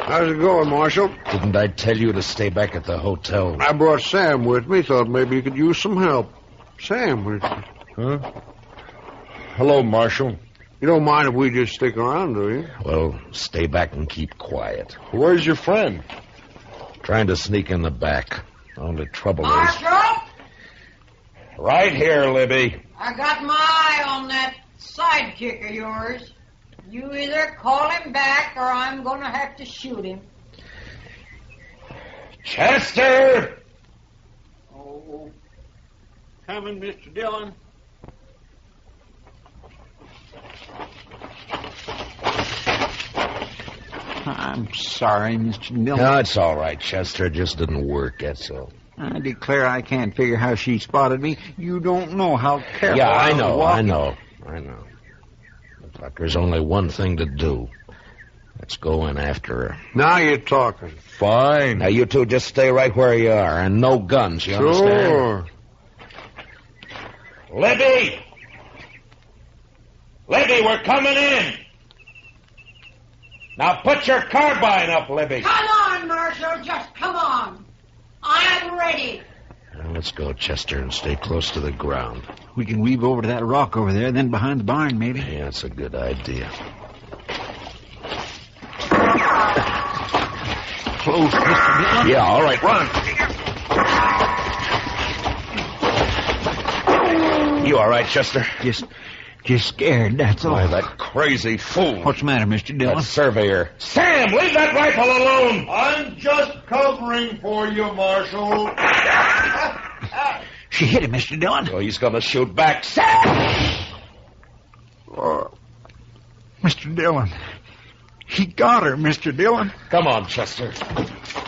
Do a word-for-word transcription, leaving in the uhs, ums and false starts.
How's it going, Marshal? Didn't I tell you to stay back at the hotel? I brought Sam with me. Thought maybe you could use some help. Sam, where's... Huh? Hello, Marshal. You don't mind if we just stick around, do you? Well, stay back and keep quiet. Where's your friend? Trying to sneak in the back. Only trouble Marshal? is... Right here, Libby. I got my eye on that sidekick of yours. You either call him back or I'm going to have to shoot him. Chester! Oh, coming, Mister Dillon. I'm sorry, Mister Dillon. No, it's all right, Chester. It just didn't work, that's all. I declare I can't figure how she spotted me. You don't know how careful Yeah, I know, was I know, I know. Looks like there's only one thing to do. Let's go in after her. Now you're talking. Fine. Now, you two just stay right where you are, and no guns, you understand? Sure. Libby! Libby, we're coming in! Now put your carbine up, Libby. Come on, Marshal, just come on. I'm ready. Now, let's go, Chester, and stay close to the ground. We can weave over to that rock over there, then behind the barn, maybe. Yeah, that's a good idea. Close, Mister Dillon. Yeah, all right, run. You all right, Chester? Just, just scared, that's all. Why, that crazy fool. What's the matter, Mister Dillon? That surveyor. Sam, leave that rifle alone. I'm just covering for you, Marshal. She hit him, Mister Dillon. Oh, he's going to shoot back. Sam! Oh, Mister Dillon. He got her, Mister Dillon. Come on, Chester.